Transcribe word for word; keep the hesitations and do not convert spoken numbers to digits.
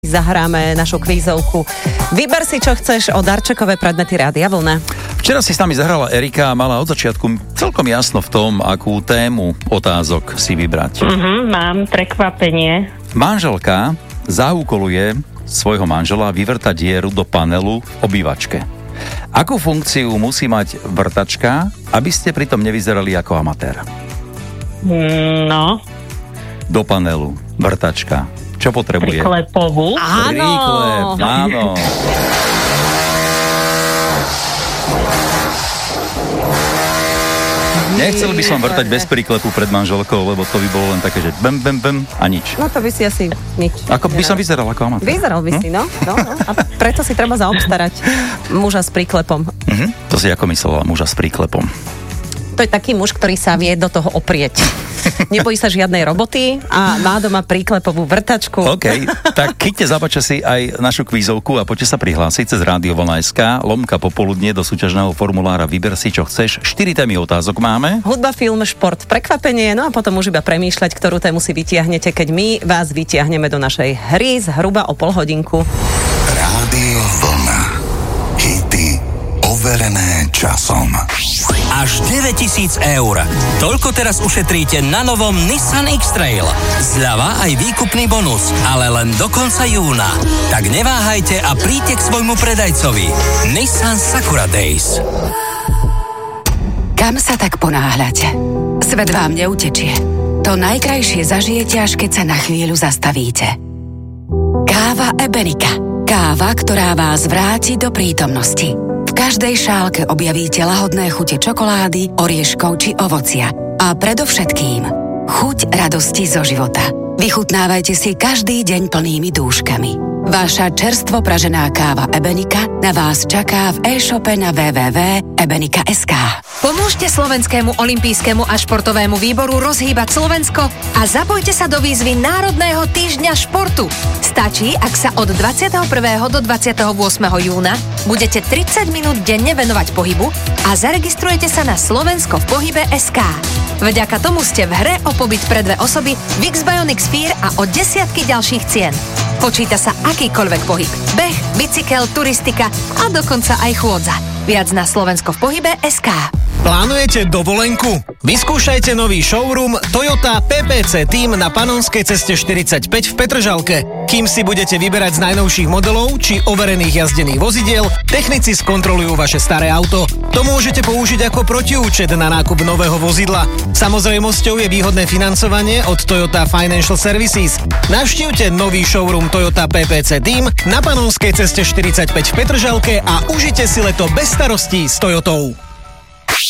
Zahráme našu kvízovku. Vyber si, čo chceš o darčekové predmety Rádia Vlna. Včera si s nami zahrala Erika a mala od začiatku celkom jasno v tom, akú tému otázok si vybrať. Uh-huh, mám prekvapenie. Manželka zaúkoluje svojho manžela vyvrtať dieru do panelu v obývačke. Akú funkciu musí mať vrtačka, aby ste pritom nevyzerali ako amatér? No. Do panelu, vrtačka. Čo potrebuje? Priklepovú. Áno. Príklep, áno. Nechcel by som vrtať bez príklepu pred manželkou, lebo to by bolo len také, že bem, bem, bem a nič. No to by si asi nič. Ako by som vyzeral ako amatér. Vyzeral by hm? si, no, no, no. A preto si treba zaobstarať muža s príklepom. Uh-huh. To si ako myslela, muža s príklepom? To je taký muž, ktorý sa vie do toho oprieť. Nebojí sa žiadnej roboty a má doma príklepovú vrtačku. OK, tak chyťte za si aj našu kvízovku a poďte sa prihlásiť cez Rádio Vlna bodka es ká, lomka popoludne do súťažného formulára Vyber si, čo chceš. Štyri témy otázok máme. Hudba, film, šport, prekvapenie, no a potom už iba premýšľať, ktorú tému si vytiahnete, keď my vás vytiahneme do našej hry zhruba o pol hodinku. Rádio Vlna. Hity overené časom. Až deväťtisíc eur. Toľko teraz ušetríte na novom Nissan X-Trail. Zľava aj výkupný bonus, ale len do konca júna. Tak neváhajte a príďte k svojmu predajcovi. Nissan Sakura Days. Kam sa tak ponáhľate? Svet vám neutečie. To najkrajšie zažijete, až keď sa na chvíľu zastavíte. Káva Ebenika. Káva, ktorá vás vráti do prítomnosti. V každej šálke objavíte lahodné chute čokolády, orieškov či ovocia. A predovšetkým chuť radosti zo života. Vychutnávajte si každý deň plnými dúškami. Vaša čerstvo pražená káva Ebenika na vás čaká v e-shope na w w w bodka ebenika bodka es ká. Pomôžte Slovenskému olympijskému a športovému výboru rozhýbať Slovensko a zapojte sa do výzvy Národného týždňa športu. Stačí, ak sa od dvadsiateho prvého do dvadsiateho ôsmeho júna budete tridsať minút denne venovať pohybu a zaregistrujete sa na Slovensko v pohybe bodka es ká. Vďaka tomu ste v hre o pobyt pre dve osoby v X-Bionic Sphere a o desiatky ďalších cien. Počíta sa akýkoľvek pohyb. Beh, bicykel, turistika a dokonca aj chôdza. Viac na Slovensko v pohybe bodka es ká. Plánujete dovolenku? Vyskúšajte nový showroom Toyota pé pé cé Team na Panonskej ceste štyridsaťpäť v Petržalke. Kým si budete vyberať z najnovších modelov či overených jazdených vozidiel, technici skontrolujú vaše staré auto. To môžete použiť ako protiúčet na nákup nového vozidla. Samozrejmosťou je výhodné financovanie od Toyota Financial Services. Navštívte nový showroom Toyota pé pé cé Team na Panonskej ceste štyridsaťpäť v Petržalke a užite si leto bez starostí s Toyotou.